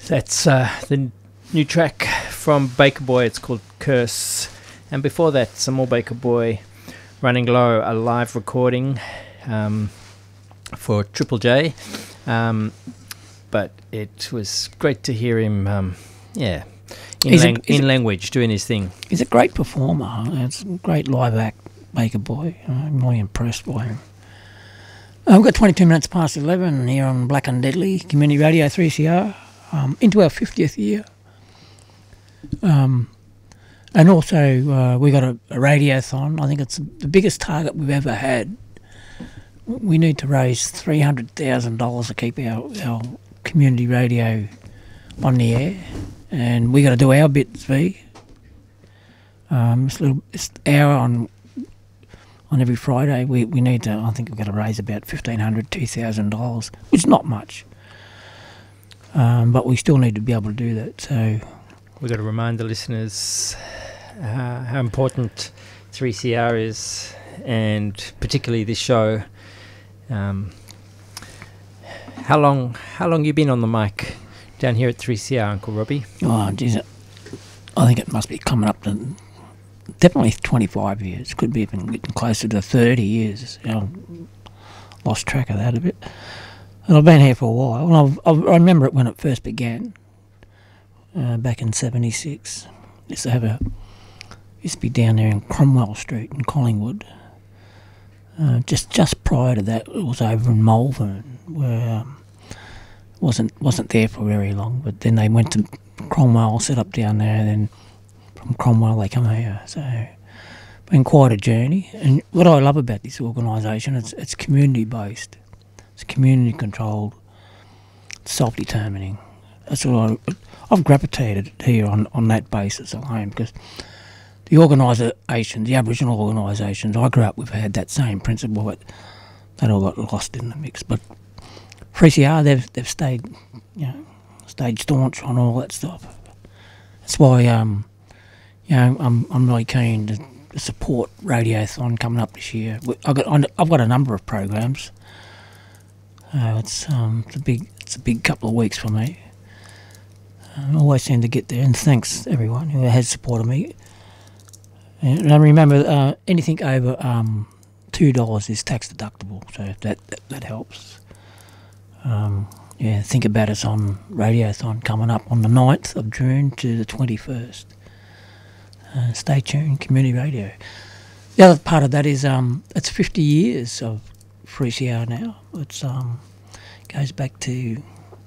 That's the new track from Baker Boy. It's called Curse. And before that, some more Baker Boy, Running Low, a live recording for Triple J. But it was great to hear him, in language, doing his thing. He's a great performer. It's a great live act, Baker Boy. I'm really impressed by him. We've got 22 minutes past 11 here on Black and Deadly, Community Radio 3CR, into our 50th year. And also we got a radiothon. I think it's the biggest target we've ever had. We need to raise $300,000 to keep our community radio on the air. And we got to do our bit, V. This hour on every Friday, we need to, I think we've got to raise about $1,500, $2,000, which is not much. But we still need to be able to do that. So we've got to remind the listeners how important 3CR is, and particularly this show. How long you been on the mic down here at 3CR, Uncle Robbie? Oh, geez, I think it must be coming up to definitely 25 years. Could be even getting closer to 30 years. Lost track of that a bit. And I've been here for a while. And I remember it when it first began, back in '76. Used to be down there in Cromwell Street in Collingwood. Just prior to that, it was over in Malvern, where wasn't there for very long. But then they went to Cromwell, set up down there, and then from Cromwell they come here. So been quite a journey. And what I love about this organisation, it's community based, it's community controlled, self-determining. That's what I've gravitated here on that basis alone, because the organisations, the Aboriginal organisations I grew up with, had that same principle, but that all got lost in the mix. But 3CR, they've stayed, stayed staunch on all that stuff. That's why, I'm really keen to support Radiothon coming up this year. I've got a number of programs. It's a big couple of weeks for me. I always seem to get there, and thanks everyone who has supported me. And I remember anything over $2 is tax deductible, so if that helps. Think about us on Radiothon coming up on the 9th of June to the 21st. Stay tuned, community radio. The other part of that is it's 50 years of 3CR now. It's goes back to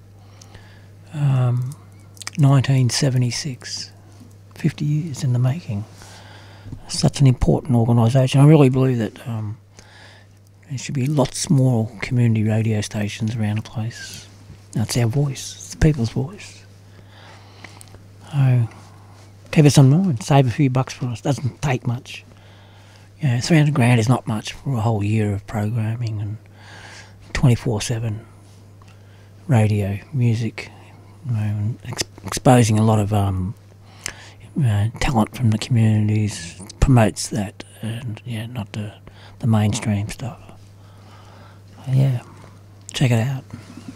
1976. 50 years in the making. Such an important organisation. I really believe that there should be lots more community radio stations around the place. That's our voice. It's the people's voice. So keep us in mind. Save a few bucks for us. Doesn't take much. $300,000 is not much for a whole year of programming and 24/7 radio, music, and exposing a lot of talent from the communities. Promotes that, and not the mainstream stuff. Check it out.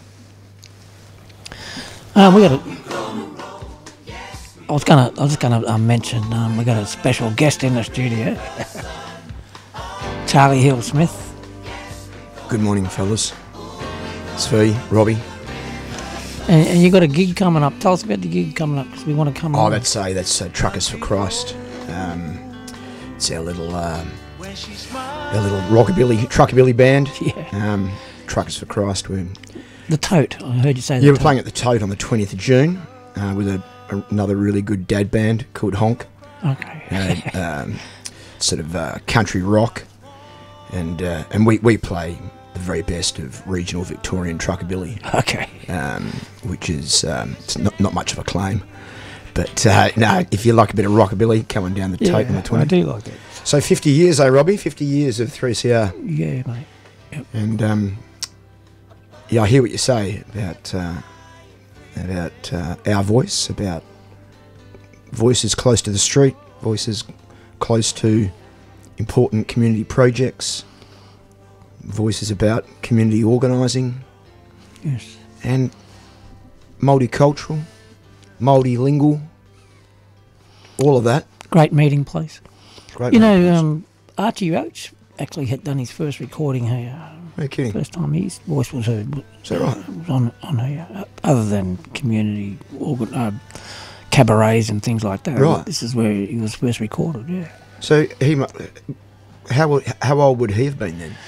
We got I was gonna mention we got a special guest in the studio, Charlie Hill-Smith. Good morning, fellas. Svi, Robbie. And you got a gig coming up. Tell us about the gig coming up, because we want to come. Oh, that's Truckers for Christ. It's our little truckabilly band. Yeah. Truckers for Christ. The Tote. I heard you say that. Yeah, we're playing at the Tote on the 20th of June with another really good dad band called Honk. Okay. Sort of country rock, and we play the very best of regional Victorian truckabilly. Okay. Which is it's not much of a claim, but no, if you like a bit of rockabilly, coming down the Tote on the 20th. I do like it. So 50 years, Robbie? 50 years of 3CR. Yeah, mate. Yep. And I hear what you say about our voice, about voices close to the street, voices close to important community projects, voices about community organising. Yes. And multicultural. multilingual, all of that. Great meeting place. Great. You meeting know, Archie Roach actually had done his first recording here. place. No kidding. First time his voice was heard. Is that right? Was on here. Other than community cabarets and things like that. Right. This is where he was first recorded, yeah. So how old would he have been then?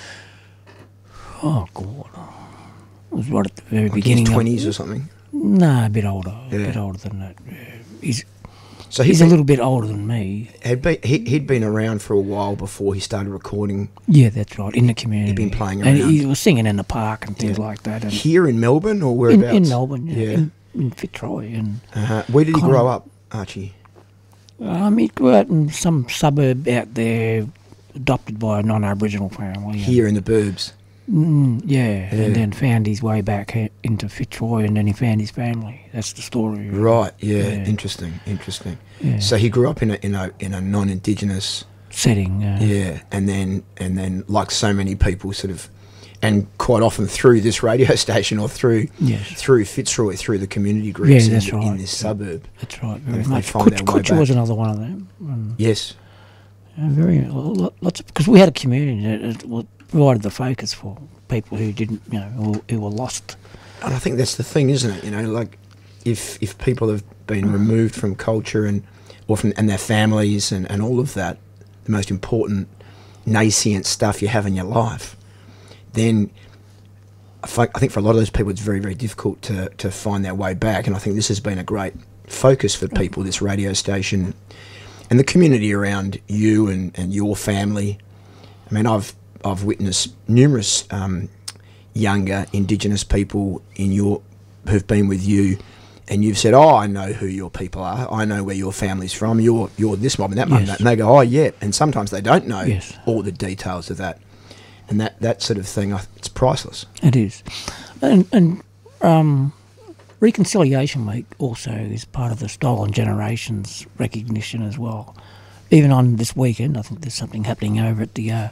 Oh, God. It was right at the very Like beginning. his 20s or something? No, a bit older. Yeah. A bit older than that. Yeah. So He's a little bit older than me. he'd been around for a while before he started recording Yeah, that's right. In the community. He'd been playing And around. he was singing in the park and things Yeah. like that. And here in Melbourne or whereabouts? in Melbourne, yeah. Yeah. In Fitzroy. And Where did he Kind grow of- up, Archie? he grew up in some suburb out there, adopted by a non-Aboriginal family. and- Here in the burbs. Yeah, Yeah. and then found his way back into Fitzroy, and then he found his family. That's the story. Right, yeah, Yeah. interesting. Yeah. So he grew up in a non-Indigenous, Setting. yeah, and then like so many people, sort of, and quite often through this radio station or through Yes, Fitzroy, through the community groups Yeah, that's in right. this suburb. that's right. They Very much. find their way Kutcha was back. another one of them. And, Yes, very lots of, because we had a community that provided the focus for people who didn't, who were lost. and I think that's the thing, isn't it? You know, like if people have been removed from culture and their families and all of that, the most important nascent stuff you have in your life, then I think for a lot of those people it's very, very difficult to find their way back. And I think this has been a great focus for people, this radio station and the community around you and your family. I mean, I've witnessed numerous younger Indigenous people who've been with you, and you've said, "Oh, I know who your people are. I know where your family's from. You're this mob and that mob." Yes. And they go, "Oh, yeah." And sometimes they don't know Yes. all the details of that, and that sort of thing. It's priceless. It is, and Reconciliation Week also is part of the Stolen Generations recognition as well. Even on this weekend, I think there's something happening over at the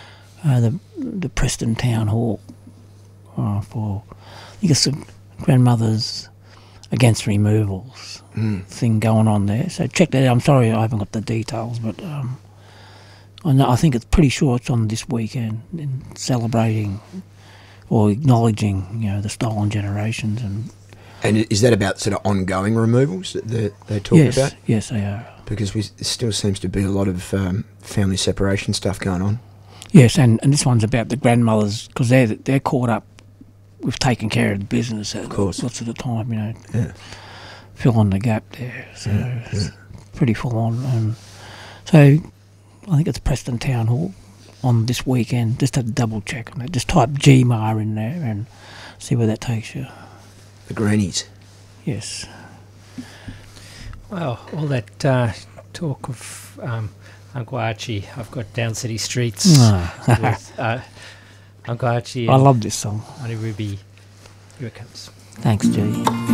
Preston Town Hall for, I think it's the Grandmothers Against Removals thing going on there. So check that out. I'm sorry I haven't got the details, but I think it's pretty sure it's on this weekend in celebrating or acknowledging, the stolen generations. And is that about sort of ongoing removals that they're talking about? Yes, they are. Because there still seems to be a lot of family separation stuff going on. Yes, and this one's about the grandmothers, because they're caught up with taking care of the business at course. lots of the time, Yeah. fill in the gap there. So it's pretty full on. And so I think it's Preston Town Hall on this weekend. Just have to double check on that. Just type GMAR in there and see where that takes you. The grannies. Yes. Well, all that talk of Uncle Archie, I've got Down City Streets with Uncle Archie I and love this song. Honey Ruby. Here it comes. Thanks, G.